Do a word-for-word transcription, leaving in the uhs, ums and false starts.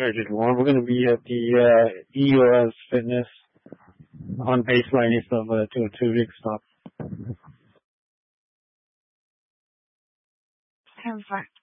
Urgent One. We're going to be at the uh, E O S Fitness on baseline east of uh, two oh two Big Stop. Perfect.